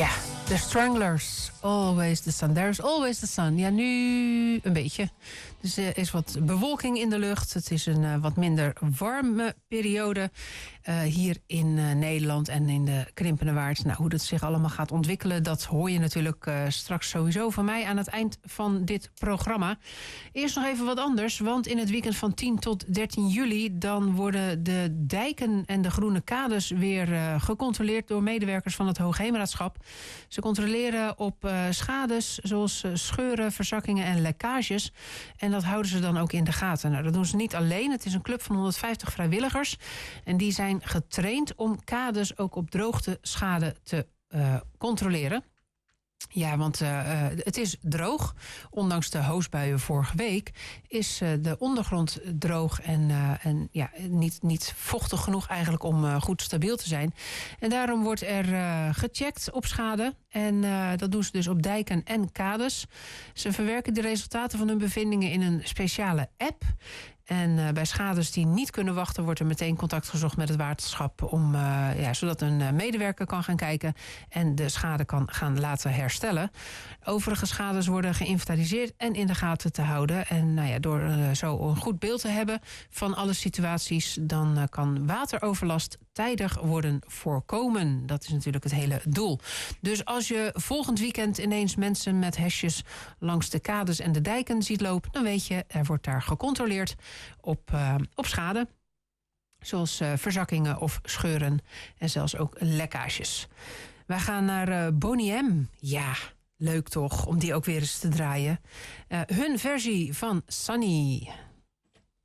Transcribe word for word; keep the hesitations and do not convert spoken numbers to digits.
Ja, The Stranglers. Always the sun. There's always the sun. Ja, nu een beetje. Dus er is wat bewolking in de lucht. Het is een uh, wat minder warme periode uh, hier in uh, Nederland en in de Krimpende Waard. Nou, hoe dat zich allemaal gaat ontwikkelen, dat hoor je natuurlijk uh, straks sowieso van mij aan het eind van dit programma. Eerst nog even wat anders, want in het weekend van tien tot dertien juli... dan worden de dijken en de groene kades weer uh, gecontroleerd door medewerkers van het Hoogheemraadschap. Ze controleren op uh, schades zoals uh, scheuren, verzakkingen en lekkages. En dat houden ze dan ook in de gaten. Nou, dat doen ze niet alleen. Het is een club van honderdvijftig vrijwilligers. En die zijn getraind om kades ook op droogte schade te uh, controleren. Ja, want uh, het is droog. Ondanks de hoosbuien vorige week is uh, de ondergrond droog en, uh, en ja, niet, niet vochtig genoeg eigenlijk om uh, goed stabiel te zijn. En daarom wordt er uh, gecheckt op schade. En uh, dat doen ze dus op dijken en kades. Ze verwerken de resultaten van hun bevindingen in een speciale app. En uh, bij schades die niet kunnen wachten, wordt er meteen contact gezocht met het waterschap, om, uh, ja, zodat een uh, medewerker kan gaan kijken en de schade kan gaan laten herstellen. Overige schades worden geïnventariseerd en in de gaten te houden. En nou ja, door uh, zo een goed beeld te hebben van alle situaties, dan uh, kan wateroverlast tijdig worden voorkomen. Dat is natuurlijk het hele doel. Dus als je volgend weekend ineens mensen met hesjes langs de kades en de dijken ziet lopen, dan weet je, er wordt daar gecontroleerd op, uh, op schade. Zoals uh, verzakkingen of scheuren en zelfs ook lekkages. Wij gaan naar uh, Boney M. Ja, leuk toch, om die ook weer eens te draaien. Uh, hun versie van Sunny.